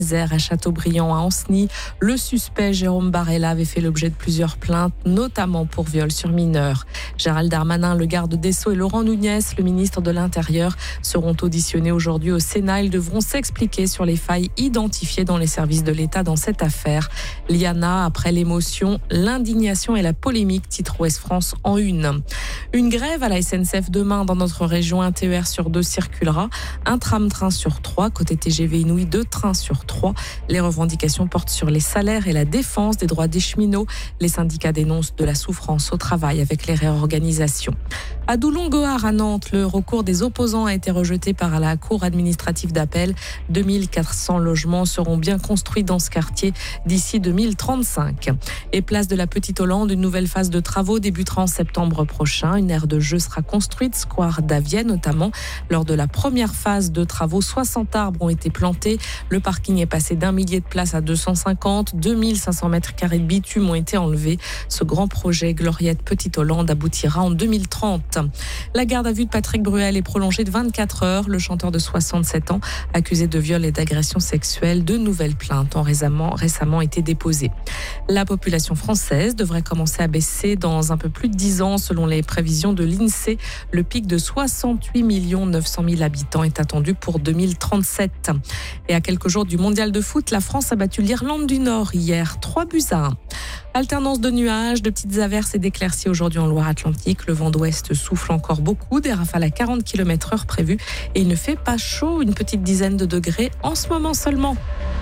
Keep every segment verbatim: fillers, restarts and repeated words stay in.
Saint-Nazaire, à Châteaubriand, à Ancenis. Le suspect Jérôme Barella avait fait l'objet de plusieurs plaintes, notamment pour viol sur mineur. Gérald Darmanin, le garde des Sceaux et Laurent Nunez, le ministre de l'Intérieur, seront auditionnés aujourd'hui au Sénat. Ils devront s'expliquer sur les failles identifiées dans les services de l'État dans cette affaire. Liana, après l'émotion, l'indignation et la polémique, titre Ouest France en une. Une grève à la S N C F demain dans notre région. Un T E R sur deux circulera, un tram-train sur trois. Côté T G V Inouï, deux trains sur trois. Les revendications portent sur les salaires et la défense des droits des cheminots. Les syndicats dénoncent de la souffrance au travail avec les réorganisations. À Doulon-Gohard, à Nantes, le recours des opposants a été rejeté par la Cour administrative d'appel. deux mille quatre cents logements seront bien construits dans ce quartier d'ici deux mille trente-cinq. Et place de la Petite Hollande, une nouvelle phase de travaux débutera en septembre prochain. Une aire de jeu sera construite, square d'Avienne notamment. Lors de la première phase de travaux, soixante arbres ont été plantés. Le parking est passé d'un millier de places à deux cent cinquante. deux mille cinq cents mètres carrés de bitume ont été enlevés. Ce grand projet Gloriette Petite Hollande aboutira en deux mille trente. La garde à vue de Patrick Bruel est prolongée de vingt-quatre heures. Le chanteur de soixante-sept ans, accusé de viol et d'agression sexuelle, de nouvelles plaintes ont récemment, récemment été déposées. La population française devrait commencer à baisser dans un peu plus de dix ans selon les prévisions de l'INSEE. Le pic de soixante-huit millions neuf cent mille habitants est attendu pour deux mille trente-sept. Et à quelques jours du mondial de foot, la France a battu l'Irlande du Nord hier, trois buts à un. Alternance de nuages, de petites averses et d'éclaircies aujourd'hui en Loire-Atlantique. Le vent d'ouest souffle encore beaucoup, des rafales à quarante kilomètres heure prévues. Et il ne fait pas chaud, une petite dizaine de degrés en ce moment seulement.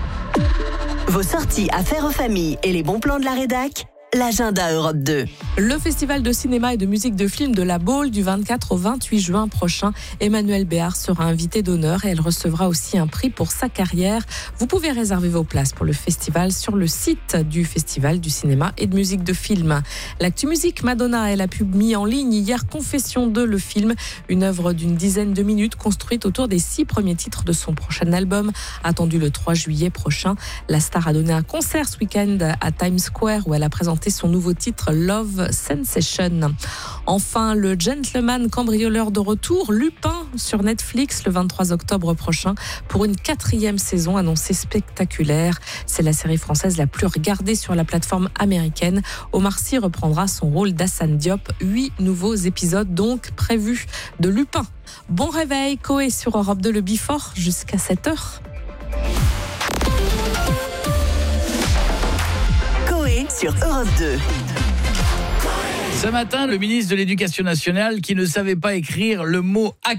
Vos sorties affaires aux familles et les bons plans de la rédac, l'agenda Europe deux. Le festival de cinéma et de musique de film de la Baule du vingt-quatre au vingt-huit juin prochain. Emmanuelle Béard sera invitée d'honneur et elle recevra aussi un prix pour sa carrière. Vous pouvez réserver vos places pour le festival sur le site du Festival du cinéma et de musique de film. L'actu musique, Madonna, elle a publié en ligne hier Confession deux, le film, une œuvre d'une dizaine de minutes construite autour des six premiers titres de son prochain album, attendu le trois juillet prochain. La star a donné un concert ce week-end à Times Square où elle a présenté son nouveau titre Love Sensation. Enfin, le gentleman cambrioleur de retour, Lupin, sur Netflix le vingt-trois octobre prochain pour une quatrième saison annoncée spectaculaire. C'est la série française la plus regardée sur la plateforme américaine. Omar Sy reprendra son rôle d'Hassane Diop. Huit nouveaux épisodes donc prévus de Lupin. Bon réveil, Coé sur Europe deux, le Before, jusqu'à sept heures. Sur Europe deux. Ce matin, le ministre de l'Éducation nationale qui ne savait pas écrire le mot